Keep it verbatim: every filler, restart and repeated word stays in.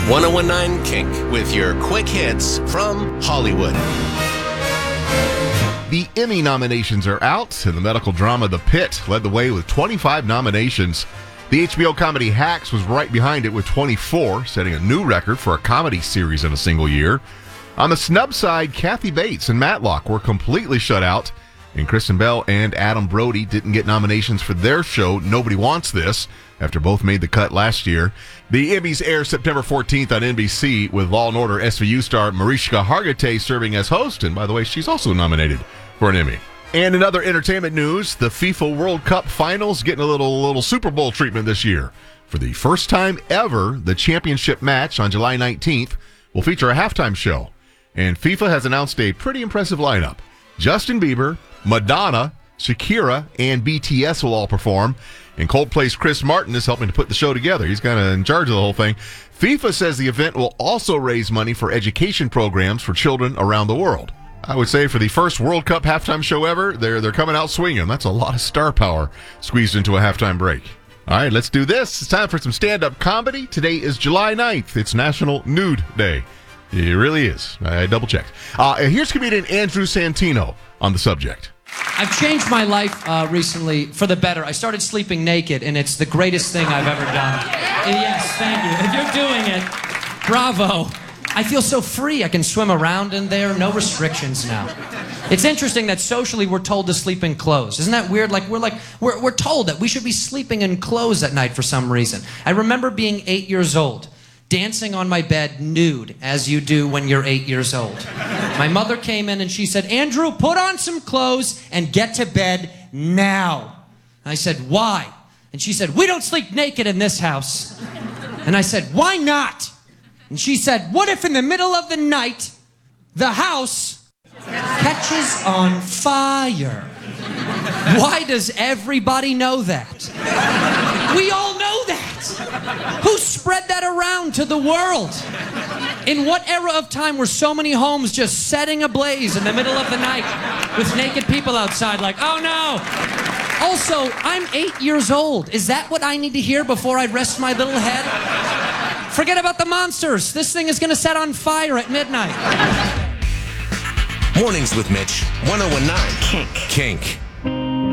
ten19 Kink with your quick hits from Hollywood. The Emmy nominations are out, and the medical drama The Pit led the way with twenty-five nominations. The H B O comedy Hacks was right behind it with twenty-four, setting a new record for a comedy series in a single year. On the snub side, Kathy Bates and Matlock were completely shut out, and Kristen Bell and Adam Brody didn't get nominations for their show Nobody Wants This, after both made the cut last year. The Emmys air September fourteenth on N B C, with Law and Order S V U star Mariska Hargitay serving as host, and by the way, she's also nominated for an Emmy. And in other entertainment news, the FIFA World Cup Finals getting a little little Super Bowl treatment this year. For the first time ever, the championship match on July nineteenth will feature a halftime show. And FIFA has announced a pretty impressive lineup. Justin Bieber, Madonna, Shakira, and B T S will all perform. And Coldplay's Chris Martin is helping to put the show together. He's kind of in charge of the whole thing. FIFA says the event will also raise money for education programs for children around the world. I would say for the first World Cup halftime show ever, they're they're coming out swinging. That's a lot of star power squeezed into a halftime break. All right, let's do this. It's time for some stand-up comedy. Today is July ninth. It's National Nude Day. It really is. I double-checked. Uh, here's comedian Andrew Santino on the subject. I've changed my life uh, recently for the better. I started sleeping naked, and it's the greatest thing I've ever done. Yes, thank you. If you're doing it, bravo. I feel so free. I can swim around in there, no restrictions now. It's interesting that socially we're told to sleep in clothes. Isn't that weird? Like we're like we're we're told that we should be sleeping in clothes at night for some reason. I remember being eight years old, dancing on my bed nude, as you do when you're eight years old. My mother came in and she said, "Andrew, put on some clothes and get to bed now." I said, "Why?" And she said, "We don't sleep naked in this house." And I said, "Why not?" And she said, "What if in the middle of the night, the house catches on fire?" Why does everybody know that? We all know that. Who spread that around to the world? In what era of time were so many homes just setting ablaze in the middle of the night with naked people outside like, oh no. Also, I'm eight years old. Is that what I need to hear before I rest my little head? Forget about the monsters. This thing is going to set on fire at midnight. Mornings with Mitch, ten nineteen Kink. Kink.